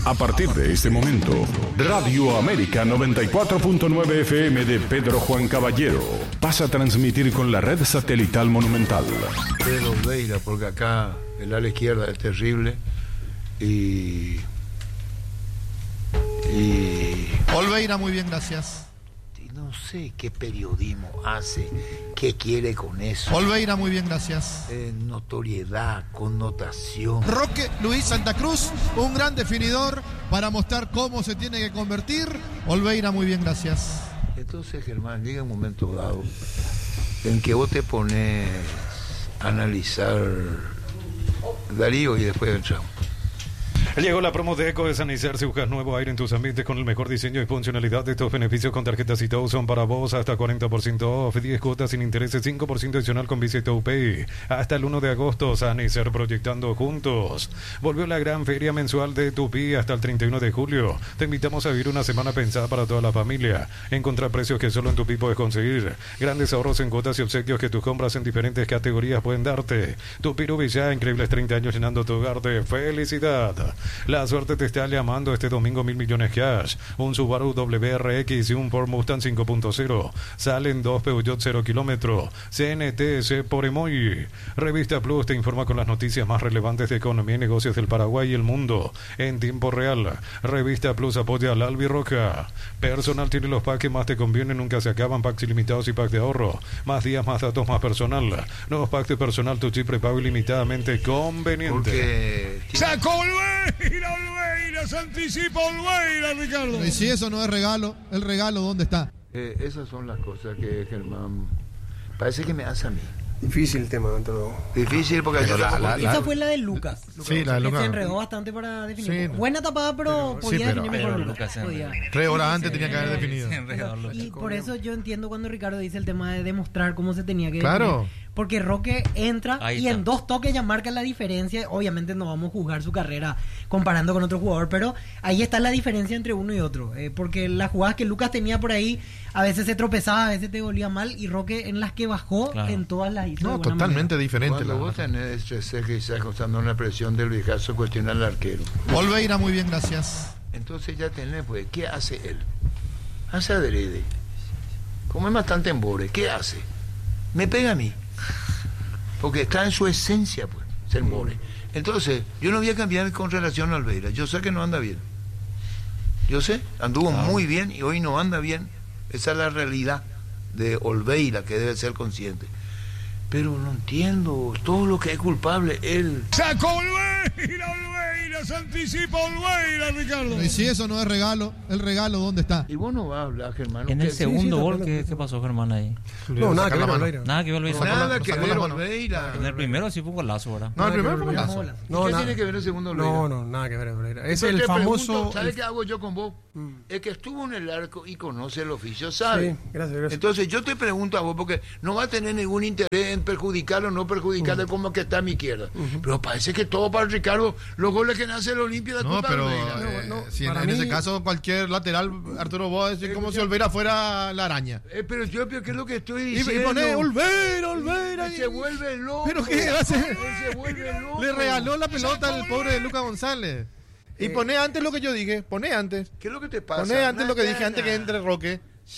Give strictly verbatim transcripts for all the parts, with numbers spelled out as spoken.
A partir de este momento, Radio América noventa y cuatro punto nueve F M de Pedro Juan Caballero pasa a transmitir con la red satelital Monumental. De Olveira, porque acá el ala izquierda es terrible y... y... Olveira, muy bien, gracias. No sé qué periodismo hace, qué quiere con eso. Olveira, muy bien, gracias. Eh, notoriedad, connotación. Roque Luis Santa Cruz, un gran definidor para mostrar cómo se tiene que convertir. Olveira, muy bien, gracias. Entonces, Germán, llega un momento dado en que vos te pones a analizar Darío y después entramos. Llegó la promo de Eco de Sanicer. Si buscas nuevo aire en tus ambientes con el mejor diseño y funcionalidad, de estos beneficios con tarjetas y todo son para vos. Hasta cuarenta por ciento off, diez cuotas sin intereses, cinco por ciento adicional con Visa Pay. Hasta el uno de agosto, Sanicer, proyectando juntos. Volvió la gran feria mensual de Tupí hasta el treinta y uno de julio. Te invitamos a vivir una semana pensada para toda la familia. Encontrar precios que solo en Tupí puedes conseguir. Grandes ahorros en cuotas y obsequios que tus compras en diferentes categorías pueden darte. Tupí Rubilla, increíbles treinta años llenando tu hogar de felicidad. La suerte te está llamando este domingo. Mil millones cash, un Subaru W R X y un Ford Mustang cinco punto cero. Salen dos Peugeot cero kilómetro. C N T S por emoji. Revista Plus te informa con las noticias más relevantes de economía y negocios del Paraguay y el mundo en tiempo real. Revista Plus apoya al Albirroja. Personal tiene los packs que más te convienen, nunca se acaban. Packs ilimitados y packs de ahorro. Más días, más datos, más personal. Nuevos packs de personal, tu chip prepago ilimitadamente conveniente. Porque... ¡Sacó Olveira, Olveira! ¡Se anticipa Olveira, Ricardo! Y si eso no es regalo, el regalo, ¿dónde está? Eh, esas son las cosas que Germán parece que me hace a mí. Difícil el tema, todo. Difícil porque pero yo la, la, la, esa fue la de Lucas. Sí, la de Lucas. Se enredó bastante para definir. Sí. Buena tapada, pero, Pero- podía sí, pero- definir mejor pero Lucas. Lucas Podía. Tres horas antes Sí, tenía que haber sí, definido. Pero- y por eso yo entiendo cuando Ricardo dice el tema de demostrar cómo se tenía que Claro. definir. Porque Roque entra Ahí y está. en dos toques ya marca la diferencia. Obviamente no vamos a juzgar su carrera comparando con otro jugador, pero ahí está la diferencia entre uno y otro. Eh, porque las jugadas que Lucas tenía por ahí, a veces se tropezaba, a veces te volvía mal, y Roque en las que bajó, Claro. en todas las hizo. de No, buena totalmente manera. diferente. cuando La, vos tenés estrés que estás causando una presión del viejazo, cuestiona al arquero. Olveira, muy bien, gracias. Entonces ya tenés, pues, ¿qué hace él? Hace adrede. Como es bastante embore, ¿qué hace? Me pega a mí. Porque está en su esencia, pues, ser more. Entonces, yo no voy a cambiar con relación a Olveira. Yo sé que no anda bien. Yo sé, anduvo Claro. muy bien y hoy no anda bien. Esa es la realidad de Olveira, que debe ser consciente. Pero no entiendo, todo lo que es culpable, él. ¡Sacó Olveira, Olveira! ¡Se anticipa Olveira, Ricardo! Y si eso no es regalo, el regalo, ¿dónde está? Y vos no vas a hablar, Germán. En el usted- segundo sí, gol, sí, ¿qué, sí. qué pasó, Germán, ahí? No, nada que Saca la ver, mano. Olveira. Nada que ver, Olveira. Sacó la Nada mano, que sacó ver, la mano. Olveira. En el primero sí fue un golazo, ¿verdad? No, el primero fue un Nada que golazo. ver. No, ¿Qué nada. tiene que ver el segundo Olveira? No, no, nada que ver, Olveira. Es Entonces el te famoso. pregunto, ¿sabes el- qué hago yo con vos? El que estuvo en el arco y conoce el oficio, ¿sabe? Sí, gracias, gracias. Entonces yo te pregunto a vos, porque no va a tener ningún interés en perjudicarlo o no perjudicarle como que está a mi izquierda. Pero parece que todo para Ricardo, los goles que nace el Olimpia de No, culpa pero de Olveira. eh, No, no, si en, para en mí- ese caso cualquier lateral, Arturo, vos decís como si Olveira fuera la araña. Eh, pero yo, pero ¿qué es lo que estoy Y, y diciendo? pone Olveira, Olveira. Y y- se vuelve loco. ¿Pero qué hace? Él se vuelve loco. Le regaló la pelota al pobre de Lucas González. Y Eh, pone antes lo que yo dije, pone antes. ¿Qué es lo que te pasa? Pone antes lo que Nada, dije antes que nada. entre Roque.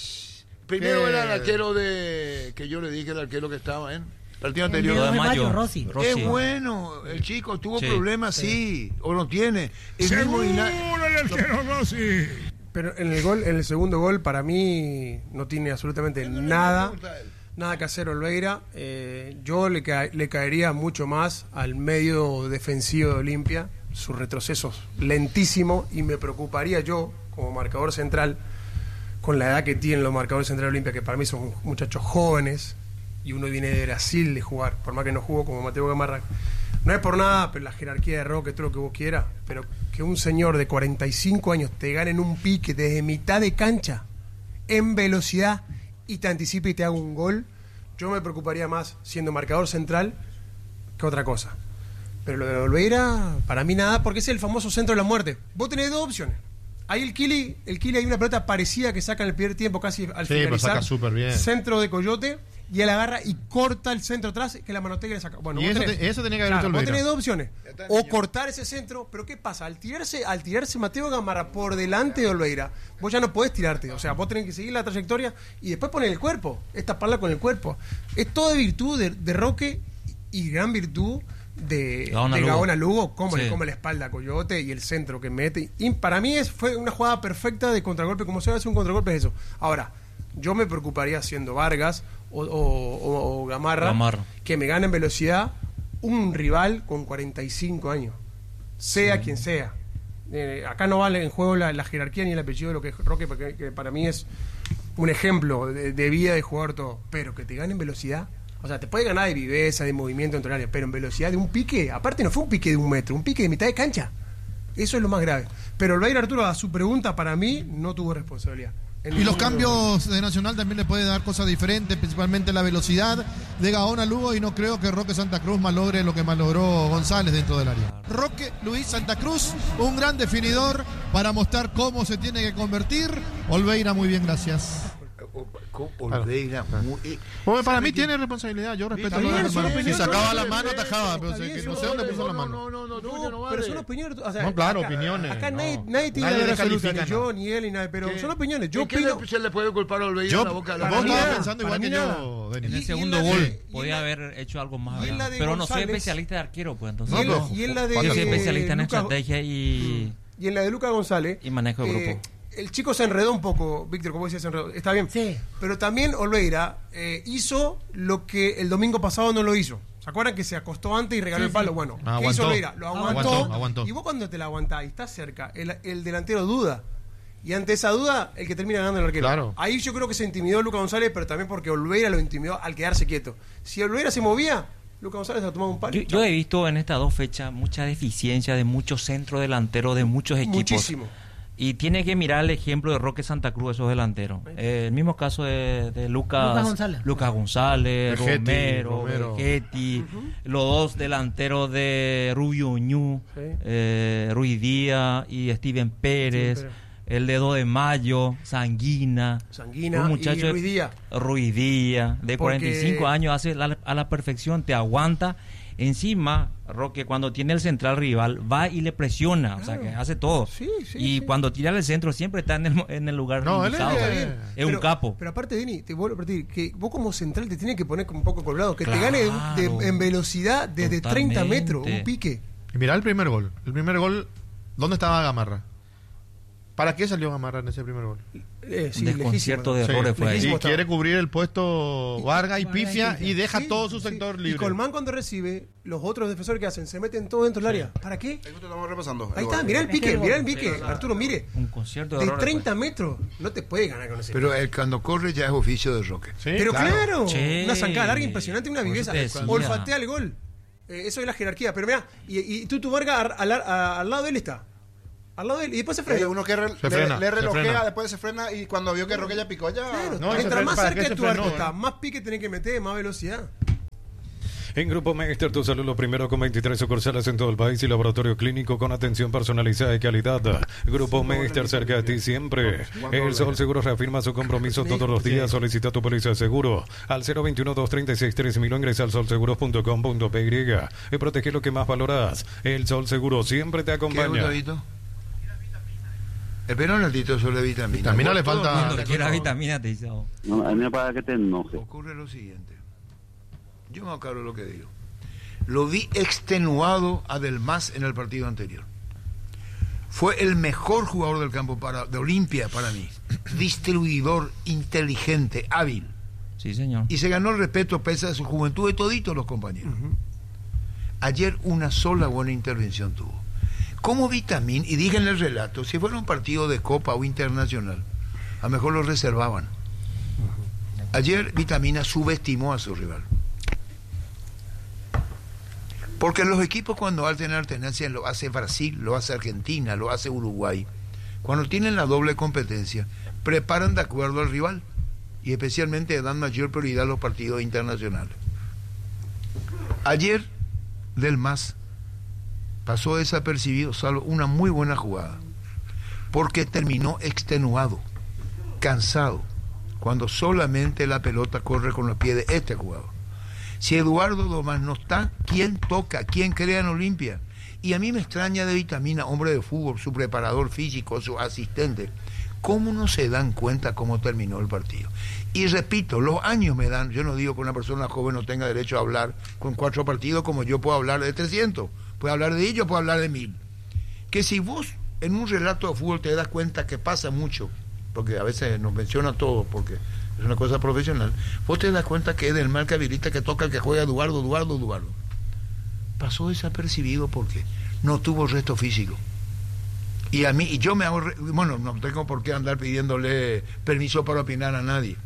Primero que- era el arquero de... que yo le dije, el arquero que estaba en... partido El anterior. de Lo de Mayo, Mayo, Rossi. Rossi. Es bueno, el chico tuvo Sí. problemas, sí, o no tiene. El mismo ¡Seguro Ina- el arquero Rossi! Pero en el gol, en el segundo gol, para mí no tiene absolutamente nada, nada que hacer Olveira. Eh, yo le, ca- le caería mucho más al medio defensivo de Olimpia, sus retrocesos lentísimo, y me preocuparía yo, como marcador central, con la edad que tienen los marcadores centrales de Olimpia, que para mí son muchachos jóvenes, y uno viene de Brasil de jugar, por más que no jugó como Mateo Gamarra. No es por nada, pero la jerarquía de Roque, todo lo que vos quieras, pero que un señor de cuarenta y cinco años te gane en un pique desde mitad de cancha, en velocidad, y te anticipe y te haga un gol, yo me preocuparía más siendo marcador central que otra cosa. Pero lo de Olveira, para mí nada, porque es el famoso centro de la muerte. Vos tenés dos opciones. Ahí el Kili, el Kili hay una pelota parecida que saca en el primer tiempo casi al Sí, pero finalizar. saca súper bien. Centro de Coyote y él agarra y corta el centro atrás que la manotea y le saca. Bueno, Y vos eso tenés- te- eso tenía que haber claro, hecho vos Olveira. tenés dos opciones. O cortar ese centro, pero ¿qué pasa? Al tirarse, al tirarse Mateo Gamarra por delante de Olveira, vos ya no podés tirarte. O sea, vos tenés que seguir la trayectoria y después poner el cuerpo. Es taparla con el cuerpo. Es toda virtud de, de Roque y gran virtud de Gaona de Lugo. Gaona Lugo, cómo le Sí. come la espalda a Coyote y el centro que mete. Y para mí es, fue una jugada perfecta de contragolpe. Como se hace un contragolpe es eso. Ahora, yo me preocuparía siendo Vargas o, o- o- o Gamarra, Gamarra. que me gane en velocidad un rival con cuarenta y cinco años, sea quien sea. Eh, acá no vale en juego la, la jerarquía ni el apellido de lo que es Roque, porque que para mí es un ejemplo de, de vida de jugador todo. Pero que te gane en velocidad, o sea, te puede ganar de viveza, de movimiento entre el área, pero en velocidad de un pique, aparte no fue un pique de un metro, un pique de mitad de cancha. Eso es lo más grave. Pero Olveira, Arturo, a su pregunta, para mí, no tuvo responsabilidad. En Y los ningún- cambios de Nacional también le puede dar cosas diferentes, principalmente la velocidad de Gaona Lugo, y no creo que Roque Santa Cruz malogre lo que malogró González dentro del área. Roque Luis Santa Cruz, un gran definidor para mostrar cómo se tiene que convertir. Olveira, muy bien, gracias. Olveira, muy- eh, Bueno, para ¿sabe mí qué? tiene responsabilidad. Yo respeto Está a los bien, demás. son Si opiniones, sacaba son la mano, opiniones, atajaba, pero está sé bien, que son no sé dónde puso la No, mano. no, no, no, tuyo no No, vale. pero son opiniones. O sea, No, claro, acá- opiniones, Acá no. nadie, nadie tiene Nadie la verdad absoluta, descalifica, ni no. yo, ni él, ni nadie, pero ¿Qué? son opiniones. Yo ¿Y qué opino. le- se le puede culpar a Olveira Yo, en la boca? vos para mí estabas nada, pensando para igual mí que nada. yo, En Denis. el Y- y segundo en la gol de- y podía en la- haber hecho algo más. y en ¿verdad? la de Pero no soy González- especialista de arquero, pues Y entonces. en la- No, y en la de Yo soy eh, especialista en Lucas- estrategia y, Y en la de Luca González. y manejo de eh, grupo. el chico se enredó un poco, Víctor, como decías, se enredó. Está bien. Sí. Pero también Olveira eh, hizo lo que el domingo pasado no lo hizo. ¿Se acuerdan que se acostó antes y regaló Sí, el palo? sí. Bueno, ¿qué Aguantó. hizo Olveira? Lo aguantó, Aguantó, aguantó. Y vos cuando te la aguantás y estás cerca, el, el delantero duda. Y ante esa duda, el que termina ganando el arquero. Claro. Ahí yo creo que se intimidó Luca González, pero también porque Olveira lo intimidó al quedarse quieto. Si Olveira se movía, Luca González se ha tomado un palo. Yo, yo he visto en estas dos fechas mucha deficiencia de muchos centros delanteros de muchos equipos. Muchísimo. Y tiene que mirar el ejemplo de Roque Santa Cruz, esos delanteros. Eh, el mismo caso de, de Lucas, Lucas González. Lucas González, Vegetti, Romero, Romero. Vegetti, los dos delanteros de Rubio Ñu, Sí. eh, Ruiz Díaz y Steven Pérez, Pérez. el de dos de mayo, Sanguina, Sanguina un muchacho y Ruiz Díaz. Ruiz Díaz, de Porque- cuarenta y cinco años, hace la- a la perfección, te aguanta. Encima, Roque, cuando tiene el central rival, va y le presiona, o sea, que hace todo. Sí, sí, y sí. cuando tira el centro, siempre está en el, mo- en el lugar No, él es- indicado. está es bien. un Pero- capo. Pero aparte, Deni, te vuelvo a repetir, que vos como central te tienes que poner un poco colgado, que te Claro. gane de- de- en velocidad desde treinta metros, Totalmente. un pique. Y mirá el primer gol. El primer gol, ¿dónde estaba Gamarra? ¿Para qué salió Gamarra en ese primer gol? Eh, sí, Un desconcierto de lejísimo. errores Sí, fue ahí. y Lejísimo estaba. quiere cubrir el puesto Vargas y Vargas y pifia pifia. y deja Sí, todo su sí. sector Y libre. Colmán cuando recibe, los otros defensores que hacen, se meten todos dentro del área. ¿Para qué? Ahí justo estamos repasando. Ahí está, mirá el pique, mirá el pique. Sí, Arturo, mire. Un concierto de, De errores fue. treinta metros, no te puede ganar con ese Pero pique. el, cuando corre ya es oficio de Roque. Sí, Pero claro, Sí. una zancada larga impresionante, una Por eso viveza. te decía. Olfatea el gol. Eh, eso es la jerarquía. Pero mira, y, y tú, tu Vargas, al, al- a- al lado de él está. Al lado de él. Y después se Hay frena. uno que re- Se le, frena, le se relojea, frena. después se frena y cuando vio que Roque ya picó, ya. Claro, No, y se mientras fre- más ¿para cerca qué de se tu arco frenó, está, eh? más pique tenés que meter, más velocidad. En Grupo Meister, tu salud lo primero con veintitrés sucursales en todo el país y laboratorio clínico con atención personalizada y calidad. Grupo Meister, cerca de ti siempre. El Sol Seguro reafirma su compromiso todos los días. Solicita tu póliza de seguro al cero veintiuno, doscientos treinta y seis, tres mil o ingresa al sol seguros punto com punto p y y protege lo que más valoras. El Sol Seguro siempre te ¿Qué, acompaña. Gustavito? Espera un ratito sobre vitamina. Vitamina le Vos todo falta- bien, Cuando quiera vitamina te dice. oh. No, a mí me parece que te enoje. Ocurre lo siguiente. Yo me aclaro lo que digo. Lo vi extenuado a Del Mas en el partido anterior. Fue el mejor jugador del campo para, de Olimpia para mí. Distribuidor, inteligente, hábil. Sí, señor. Y se ganó el respeto pese a su juventud de toditos los compañeros. Ayer una sola buena intervención tuvo. Como Vitamín, y dije en el relato, si fuera un partido de Copa o Internacional, a lo mejor lo reservaban. Ayer Vitamina subestimó a su rival. Porque los equipos cuando hacen alternancia lo hace Brasil, lo hace Argentina, lo hace Uruguay. Cuando tienen la doble competencia, preparan de acuerdo al rival y especialmente dan mayor prioridad a los partidos internacionales. Ayer, Del Mas pasó desapercibido, salvo una muy buena jugada. porque terminó extenuado, cansado, cuando solamente la pelota corre con los pies de este jugador. Si Eduardo Domás no está, ¿quién toca? ¿Quién crea en Olimpia? Y a mí me extraña de Vitamina, hombre de fútbol, su preparador físico, su asistente, ¿cómo no se dan cuenta cómo terminó el partido? Y repito, los años me dan, yo no digo que una persona joven no tenga derecho a hablar con cuatro partidos como yo puedo hablar de trescientos, puedo hablar de ellos, puedo hablar de mil. Que si vos en un relato de fútbol te das cuenta que pasa mucho, porque a veces nos menciona todo, porque es una cosa profesional, vos te das cuenta que es del mal que habilita, que toca, el que juega Eduardo, Eduardo, Eduardo. Pasó desapercibido porque no tuvo resto físico. Y a mí, y yo me hago, bueno, no tengo por qué andar pidiéndole permiso para opinar a nadie.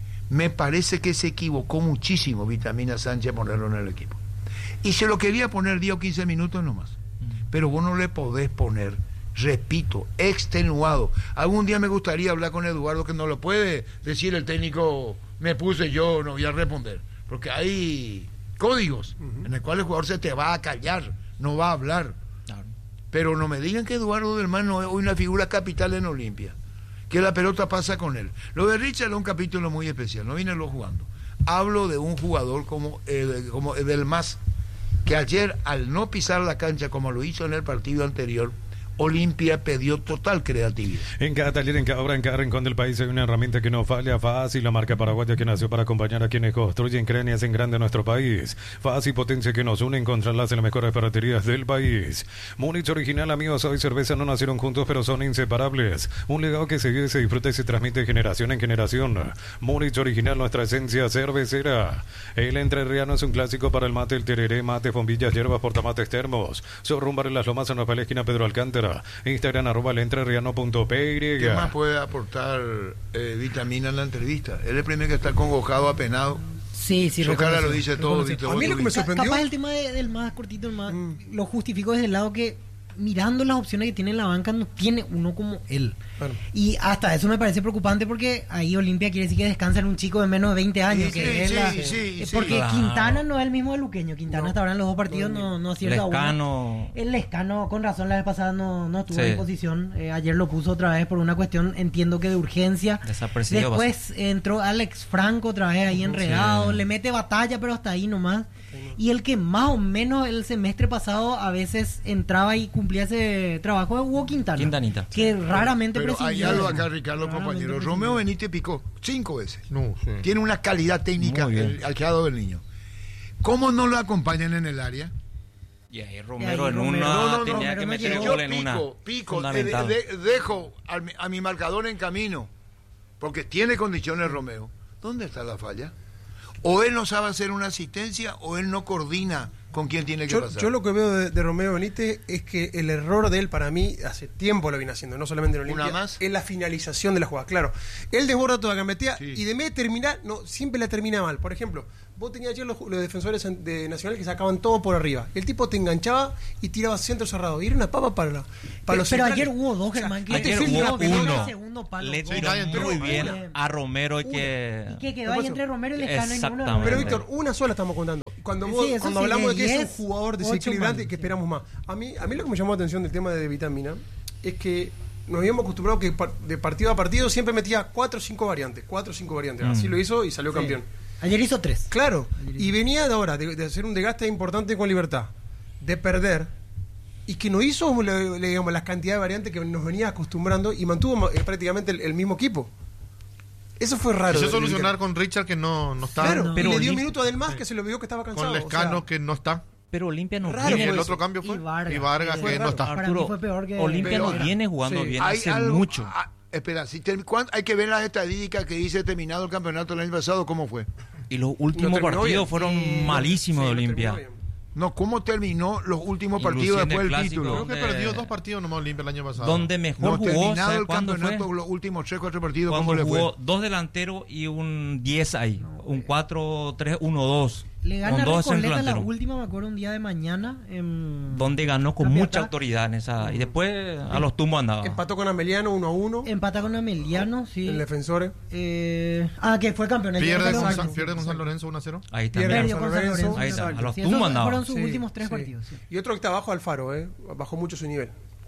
Me parece que se equivocó muchísimo Vitamina Sánchez ponerlo en el equipo. Y se lo quería poner diez o quince minutos nomás. Pero vos no le podés poner, repito, extenuado. Algún día me gustaría hablar con Eduardo, que no lo puede decir el técnico, me puse yo, no voy a responder. Porque hay códigos uh-huh. en el cual el jugador se te va a callar, no va a hablar. Claro. Pero no me digan que Eduardo del Mar no es hoy una figura capital en Olimpia, que la pelota pasa con él. Lo de Richard es un capítulo muy especial, no viene lo jugando. Hablo de un jugador como, eh, como del Mas, que ayer, al no pisar la cancha como lo hizo en el partido anterior, Olimpia pidió total creatividad. En cada taller, en cada obra, en cada rincón del país hay una herramienta que no falla. Fácil, la marca paraguaya que nació para acompañar a quienes construyen, crean y hacen grande nuestro país. Fácil, potencia que nos une, encontrarlas en las mejores ferreterías del país. Múnich Original, amigos, hoy cerveza no nacieron juntos, pero son inseparables. Un legado que se vive, se disfruta y se transmite de generación en generación. Múnich Original, nuestra esencia cervecera. El entrerriano es un clásico para el mate, el tereré, mate, bombillas, hierbas, portamates, termos. Sorrumbar en las Lomas, en Rafael Esquina, Pedro Alcántara. Instagram arroba el entrerriano punto p y. ¿Qué más puede aportar eh, Vitamina en la entrevista? Él es el primero que está congojado, apenado. Sí, sí, su cara lo dice todo. A mí lo que me sorprendió, capaz el tema de, del más cortito, el más mm. lo justifico desde el lado que, mirando las opciones que tiene en la banca, no tiene uno como él. Bueno. Y hasta eso me parece preocupante, porque ahí Olimpia quiere decir que descansa en un chico de menos de veinte años. Sí, que sí, es la, sí, sí, porque sí. Quintana no es el mismo de Luqueño. Quintana no. hasta ahora en los dos partidos no, no acierta uno. El Lescano, con razón, la vez pasada no, no estuvo sí. en posición. Eh, ayer lo puso otra vez por una cuestión, entiendo que de urgencia. Después bastante. Entró Alex Franco otra vez ahí enredado. Sí. Le mete batalla, pero hasta ahí nomás. Y el que más o menos el semestre pasado a veces entraba y cumplía ese trabajo es Hugo Quintana. Quintanita. Que raramente pero prescindió. Hay algo acá, Ricardo, compañero. Romeo Benítez picó cinco veces. No, sí. Tiene una calidad técnica el arqueado del niño. ¿Cómo no lo acompañan en el área? Y ahí Romero ahí, en Romero, una no, no, tenía Romero que meter el gol en una. Pico, pico de, de, dejo a mi, a mi marcador en camino, porque tiene condiciones Romeo. ¿Dónde está la falla? O él no sabe hacer una asistencia, o él no coordina con quién tiene que yo, pasar. Yo lo que veo de, de Romeo Benítez es que el error de él, para mí, hace tiempo lo viene haciendo, no solamente en Olimpia. ¿Una más? Es la finalización de la jugada. Claro, él desborda toda la gambetea, sí. y de medio terminar, no, siempre la termina mal. Por ejemplo, vos tenías ayer los, los defensores de Nacional que sacaban todo por arriba. El tipo te enganchaba y tiraba centro cerrado. Y era una papa para, la, para pero, los pero centrales. ayer hubo dos, Germán. O sea, ayer hubo uno. Segundo palo. Le tiró sí, muy uno. bien a Romero y que... Y que quedó ahí entre Romero y Lescano. Exactamente. Pero Víctor, una sola estamos contando. Cuando, vos, sí, cuando sí, hablamos de que es un jugador desequilibrante, que esperamos más. A mí, a mí lo que me llamó la atención del tema de Vitamina es que nos habíamos acostumbrado que de partido a partido siempre metía cuatro o cinco variantes. Cuatro o cinco variantes. Mm. Así lo hizo y salió sí. campeón. Ayer hizo tres. Claro. Y venía de ahora de, de hacer un desgaste importante con Libertad, de perder, y que no hizo le, le, digamos, las cantidades de variantes que nos venía acostumbrando y mantuvo eh, prácticamente el, el mismo equipo. Eso fue raro. Quiso solucionar con Richard, que no, no está. Claro, pero y le dio un minuto del más, sí. que se lo vio que estaba cansado. Con Lescano, o sea, que no está. Pero Olimpia no raro, viene. El otro cambio fue. Y Vargas, y Vargas que raro. no está. Arturo, fue peor que Olimpia no viene jugando sí. bien hay hace algo, mucho. Ah, espera, si te, hay que ver las estadísticas que dice terminado el campeonato el año pasado, ¿cómo fue? Y los últimos partidos bien. fueron sí, malísimos sí, de Olimpia. No, ¿cómo terminó los últimos partidos después del título? Creo que perdió dos partidos nomás Olimpia el año pasado. Donde mejor no, jugó, terminado el ¿cuándo campeonato, fue? Los últimos tres, cuatro partidos, cuando ¿cómo jugó le fue? Dos delanteros y un diez ahí, un cuatro tres uno dos. Le gana Recoleta la última, me acuerdo, un día de mañana. En... Donde ganó con mucha autoridad en esa. Y después a los tumbos andaba. Empató con Ameliano uno a uno. Empata con Ameliano, sí. El Defensores. Eh... Ah, que fue campeón. Pierde con, San, pierde con San Lorenzo uno a cero. Ahí está. Pierde con San Lorenzo. Ahí está. A los sí, tumbos andaba. Fueron sus sí, últimos tres sí. partidos. Sí. Y otro que está abajo, Alfaro, ¿eh? Bajó mucho su nivel.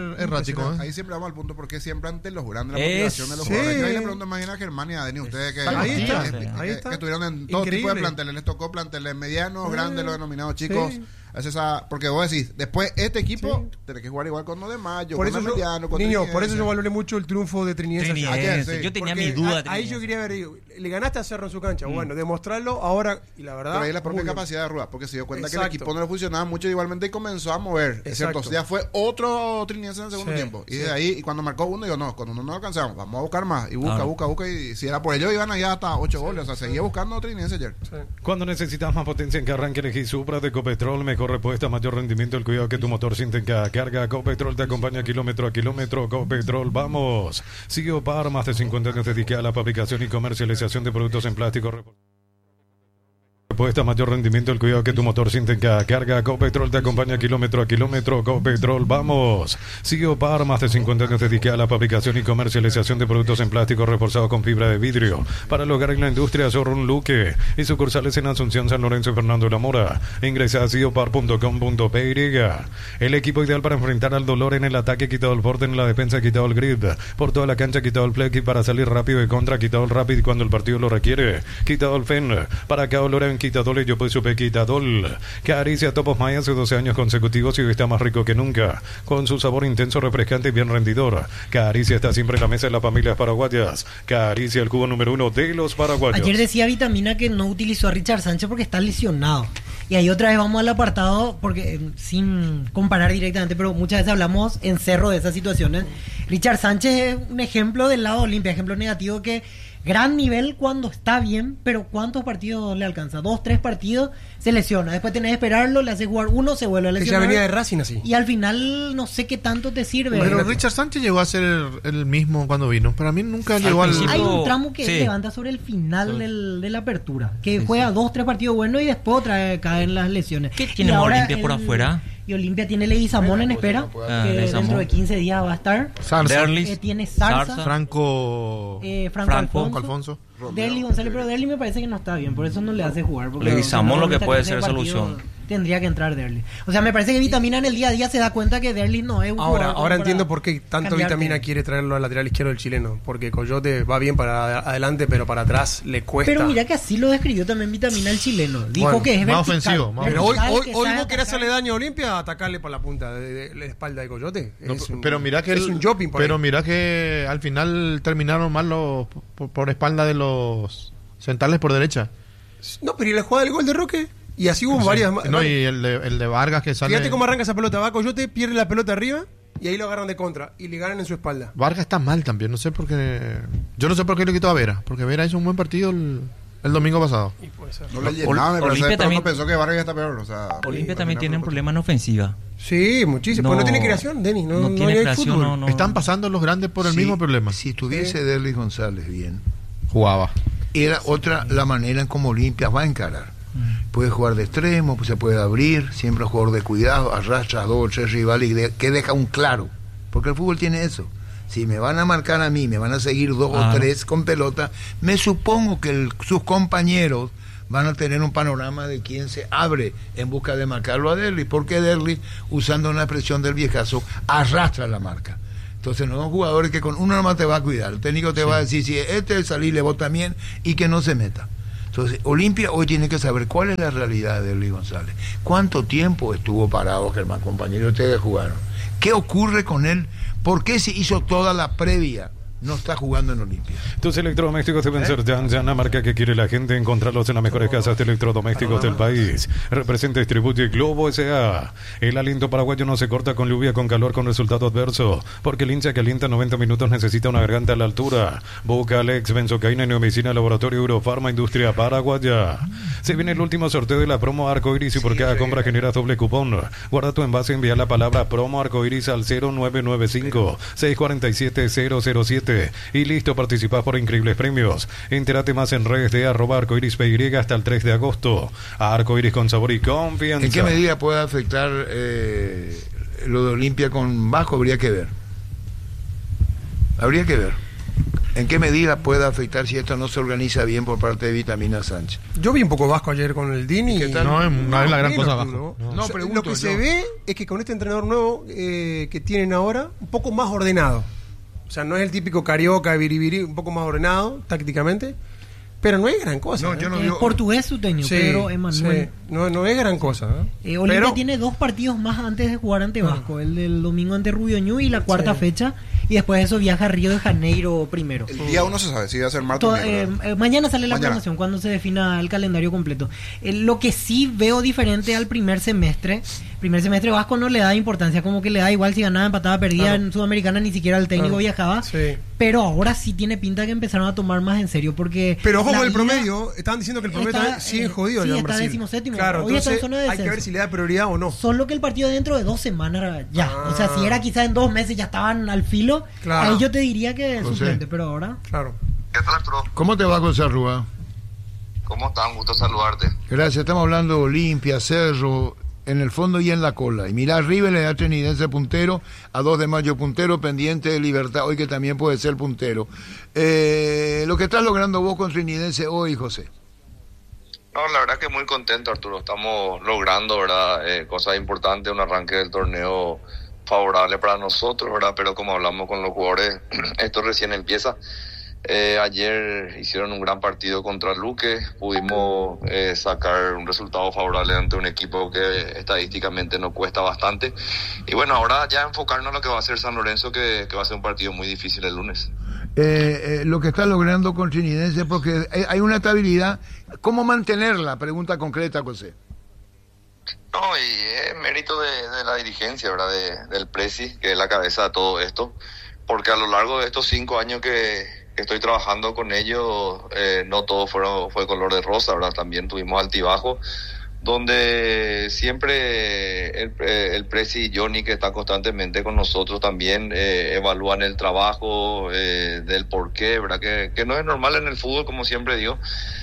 errático. ¿eh? Ahí siempre vamos al punto porque siempre antes los jugadores la Es- motivación de los sí. jugadores. Yo ahí le pregunto más bien a Germán y a Denis, ustedes que, Ahí está, que, ahí que- está. que estuvieron en todo tipo de Increíble. planteles, les tocó planteles medianos, Eh, grandes, los denominados chicos. sí. hace esa, porque vos decís, después este equipo sí. tenés que jugar igual con los demás, yo por con eso el mediano, con niño, por eso yo valoré mucho el triunfo de Trinidad. Ayer, sí. Yo tenía porque mi duda. A, ahí yo quería ver, digo, le ganaste a Cerro en su cancha, mm. bueno, demostrarlo ahora, y la verdad. Pero ahí la propia bien. capacidad de Rúa, porque se dio cuenta Exacto. que el equipo no le funcionaba mucho igualmente y comenzó a mover, es cierto, ya fue otro Trinidad en el segundo sí, tiempo, y sí. de ahí, y cuando marcó uno, digo, no, cuando uno no alcanzamos, vamos a buscar más, y busca, ah. busca, busca, y si era por ello iban allá hasta ocho sí, goles, o sea, sí. seguía buscando Trinidad ayer. Sí. Cuando necesitas más potencia en que arranque, elegí Supra de Ecopetrol, mejor respuesta, mayor rendimiento, el cuidado que tu motor siente en cada carga. Ecopetrol te acompaña kilómetro a kilómetro. Ecopetrol, vamos. Sigue Par, más de cincuenta años dedicada a la fabricación y comercialización de productos en plástico. Respuesta, mayor rendimiento, el cuidado que tu motor siente en cada carga. Ecopetrol te acompaña kilómetro a kilómetro. Ecopetrol, vamos. Sigue Par, más de cincuenta años dedicada a la fabricación y comercialización de productos en plástico reforzados con fibra de vidrio. Para el hogar y la industria, Showroom Luque y sucursales en Asunción, San Lorenzo y Fernando de la Mora. Ingresa a siopar punto com punto p y. El equipo ideal para enfrentar al dolor en el ataque, quitado el borde, en la defensa, quitado el grip. Por toda la cancha, quitado el flex, y para salir rápido de contra, quitado el rapid cuando el partido lo requiere. Quitado el fen. Para cada olor en Quitadol, yo pues supe Quitadol. Caricia Topos Maya hace doce años consecutivos y hoy está más rico que nunca. Con su sabor intenso, refrescante y bien rendidor. Caricia está siempre en la mesa de las familias paraguayas. Caricia, el cubo número uno de los paraguayos. Ayer decía Vitamina que no utilizó a Richard Sánchez porque está lesionado. Y ahí otra vez vamos al apartado, porque eh, sin comparar directamente, pero muchas veces hablamos en Cerro de esas situaciones. Richard Sánchez es un ejemplo del lado Olimpia, ejemplo negativo que gran nivel cuando está bien, pero ¿cuántos partidos le alcanza? Dos, tres partidos, se lesiona. Después tenés que esperarlo, le hace jugar uno, se vuelve a lesionar. Ya venía de Racing así. Y al final no sé qué tanto te sirve. Pero Fíjate. Richard Sánchez llegó a ser el, el mismo cuando vino. Para mí nunca al llegó al... Hay un tramo que sí. levanta sobre el final sí. del, de la apertura, que sí, juega sí. dos, tres partidos buenos y después otra vez caen las lesiones. ¿Qué tiene Olimpia por afuera? Y Olimpia tiene Leguizamón en espera, ah, que Leguizamón. dentro de quince días va a estar. Zarza. Eh, tiene Zarza, Zarza. Franco... Eh, Franco, Franco Alfonso, Alfonso. Derli González, pero Derli me parece que no está bien, por eso no le hace jugar. Leguizamón lo que puede ser solución. Tendría que entrar Derli. O sea, me parece que Vitamina en el día a día se da cuenta que Derli no es un Ahora, jugador ahora entiendo por qué tanto cambiarte. Vitamina quiere traerlo al lateral izquierdo del chileno. Porque Coyote va bien para adelante, pero para atrás le cuesta. Pero mira que así lo describió también Vitamina el chileno. Dijo Bueno, que es más vertical, ofensivo, más Pero hoy, vertical, hoy, que hoy sabe vos querés atacar. hacerle daño a Olimpia, atacarle por la punta de, de- de la espalda de Coyote. No, Es un- pero mira que es el- un shopping por pero ahí. mira que al final terminaron mal los por, por espalda de los centrales por derecha. No, pero ¿y la jugada del gol de Roque? Y así hubo varias más. No, y el de, el de Vargas que sale. Fíjate cómo arranca esa pelota. Va Coyote, pierde la pelota arriba y ahí lo agarran de contra. Y le ganan en su espalda. Vargas está mal también, no sé por qué. Yo no sé por qué le quitó a Vera, porque Vera hizo un buen partido el, el domingo pasado. Y puede ser. No le llenaba, me Olimpia parece, pero también- no pensó que Vargas está peor. O sea, Olimpia sí, también tiene un por- problema en ofensiva. Sí, muchísimo. No, Pues no tiene creación, Denis. No, no no tiene hay creación, fútbol. no, no. Están pasando los grandes por el Si- mismo problema. Si tuviese Derlis González bien, Jugaba. era otra la manera en como Olimpia va a encarar. Puede jugar de extremo, pues se puede abrir, siempre un jugador de cuidado, arrastra a dos o tres rivales y de- que deja un claro. Porque el fútbol tiene eso. Si me van a marcar a mí, me van a seguir dos Ah. o tres con pelota, me supongo que el- sus compañeros van a tener un panorama de quién se abre en busca de marcarlo a Derlis, porque Derlis, usando una expresión del viejazo, arrastra la marca. Entonces no son jugadores que con uno nomás te va a cuidar, el técnico te va a decir si este es salirle vos también y que no se meta. Entonces Olimpia hoy tiene que saber cuál es la realidad de Derlis González, cuánto tiempo estuvo parado, Germán, compañero, ustedes jugaron, qué ocurre con él, por qué se hizo toda la previa, no está jugando en Olimpia. Tus electrodomésticos deben ser Yan Yan, la marca que quiere la gente. Encontrarlos en las mejores casas de electrodomésticos del país. Representa y distribuye Globo S A. El aliento paraguayo no se corta con lluvia, con calor, con resultado adverso. Porque el hincha que alienta noventa minutos necesita una garganta a la altura. Busca Alex, benzocaína y neomicina, Laboratorio Eurofarma, Industria Paraguaya. Se viene el último sorteo de la promo Arcoiris y por cada compra generas doble cupón. Guarda tu envase, envía la palabra promo Arcoiris al cero nueve nueve cinco, seis cuatro siete, cero cero siete y listo, participás por increíbles premios. Entérate más en redes de arroba arcoiris P Y hasta el tres de agosto. Arcoiris con sabor y confianza. ¿En qué medida puede afectar eh, lo de Olimpia con Vasco? Habría que ver. Habría que ver. ¿En qué medida puede afectar si esto no se organiza bien por parte de Vitamina Sánchez? Yo vi un poco Vasco ayer con el Dini. ¿Qué tal? No, es- no es la gran menos, cosa ¿no? Vasco. No. O sea, pregunto lo que se yo. ve es que con este entrenador nuevo eh, que tienen ahora, un poco más ordenado. O sea, no es el típico carioca, biribiri, un poco más ordenado tácticamente. Pero no es gran cosa. No, ¿eh? yo no digo... Es portugués suteño, sí, Pedro Emanuel. Sí. No, no es gran cosa. ¿eh? Eh, Olimpia pero... tiene dos partidos más antes de jugar ante Vasco. El del domingo ante Rubio Ñu y la cuarta sí. fecha. Y después de eso viaja a Río de Janeiro primero. El día uno se sabe si va a ser martes o eh, eh, Mañana sale la mañana. programación cuando se defina el calendario completo. Eh, lo que sí veo diferente al primer semestre. Primer semestre Vasco no le da importancia, como que le da igual si ganaba, empataba, perdía. Claro. En Sudamericana ni siquiera el técnico claro. viajaba. Sí. Pero ahora sí tiene pinta que empezaron a tomar más en serio porque... Pero ojo con el promedio, estaban diciendo que el promedio está, sigue eh, jodido. Sí, ya en está Brasil. decimoséptimo. Claro, hoy entonces está en zona de hay que ver si le da prioridad o no. Solo que el partido dentro de dos semanas ya. Ah. O sea, si era quizás en dos meses ya estaban al filo, claro. ahí yo te diría que es suplente, pero ahora... Claro. ¿Qué tal, Arturo? ¿Cómo te va, José Arrua? ¿Cómo estás? Un gusto saludarte. Gracias, estamos hablando de Olimpia, Cerro... en el fondo y en la cola. Y mirá, River le da Trinidense puntero, a dos de mayo puntero, pendiente de Libertad hoy que también puede ser puntero. Eh, lo que estás logrando vos con Trinidense hoy, José. No, la verdad que muy contento, Arturo. Estamos logrando, ¿verdad? Eh, cosas importantes, un arranque del torneo favorable para nosotros, ¿verdad? Pero como hablamos con los jugadores, esto recién empieza. Eh, ayer hicieron un gran partido contra Luque, pudimos eh, sacar un resultado favorable ante un equipo que estadísticamente nos cuesta bastante y bueno, ahora ya enfocarnos en lo que va a ser San Lorenzo, que, que va a ser un partido muy difícil el lunes. Eh, eh, lo que está logrando con Trinidense, porque hay una estabilidad, ¿cómo mantenerla? Pregunta concreta, José. No, y es mérito de, de la dirigencia, ¿verdad? De, del Presi, que es la cabeza de todo esto, porque a lo largo de estos cinco años que que estoy trabajando con ellos, eh, no todo fueron, fue color de rosa, ¿verdad? También tuvimos altibajos, donde siempre el, el Presi y Johnny, que están constantemente con nosotros, también eh, evalúan el trabajo eh, del porqué, ¿verdad? Que, que no es normal en el fútbol, como siempre digo,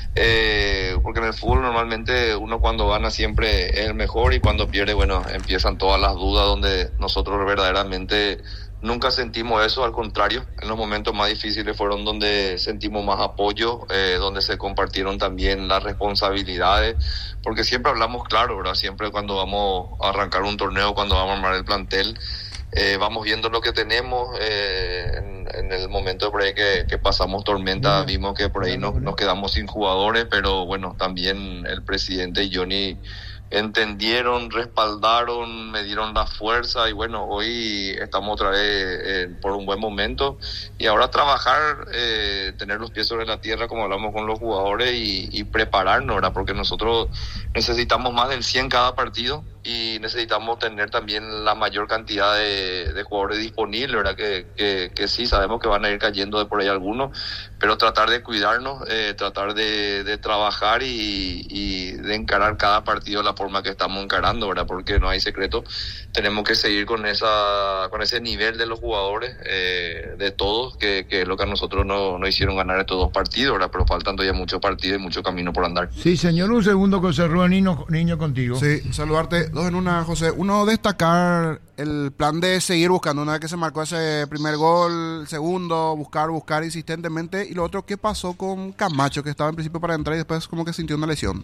eh, porque en el fútbol normalmente uno cuando gana siempre es el mejor y cuando pierde, bueno, empiezan todas las dudas, donde nosotros verdaderamente... nunca sentimos eso, al contrario, en los momentos más difíciles fueron donde sentimos más apoyo, eh, donde se compartieron también las responsabilidades, porque siempre hablamos claro, ¿verdad? Siempre cuando vamos a arrancar un torneo, cuando vamos a armar el plantel, eh, vamos viendo lo que tenemos, eh, en, en el momento por ahí que, que pasamos tormenta, vimos que por ahí nos, nos quedamos sin jugadores, pero bueno, también el presidente y Johnny entendieron, respaldaron, me dieron la fuerza y bueno, hoy estamos otra vez eh, por un buen momento y ahora trabajar, eh, tener los pies sobre la tierra como hablamos con los jugadores y, y prepararnos, ¿verdad? Porque nosotros necesitamos más del cien cada partido y necesitamos tener también la mayor cantidad de, de jugadores disponibles, ¿verdad? Que, que, que sí, sabemos que van a ir cayendo de por ahí algunos, pero tratar de cuidarnos, eh, tratar de, de trabajar y, y de encarar cada partido de la forma que estamos encarando, ¿verdad? Porque no hay secreto, tenemos que seguir con esa con ese nivel de los jugadores, eh, de todos, que, que es lo que a nosotros no, no hicieron ganar estos dos partidos, ¿verdad? Pero faltan todavía muchos partidos y mucho camino por andar. Sí, señor, un segundo, José Rúa, niño, niño contigo. Sí, saludarte. Dos en una, José. Uno, destacar el plan de seguir buscando. Una vez que se marcó ese primer gol, segundo, buscar, buscar insistentemente. Y lo otro, ¿qué pasó con Camacho, que estaba en principio para entrar y después como que sintió una lesión?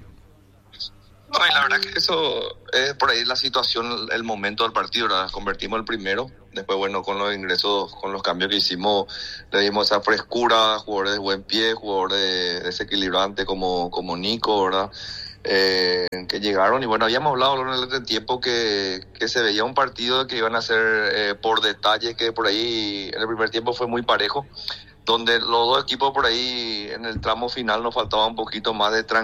No, y la verdad que eso es por ahí la situación, el momento del partido, ¿verdad? Convertimos el primero, después bueno, con los ingresos, con los cambios que hicimos, le dimos esa frescura, jugadores de buen pie, jugadores desequilibrantes como, como Nico, ¿verdad? Eh, que llegaron y bueno, habíamos hablado en el tiempo que, que se veía un partido que iban a ser eh, por detalle, que por ahí en el primer tiempo fue muy parejo, donde los dos equipos por ahí en el tramo final nos faltaba un poquito más de tranquilidad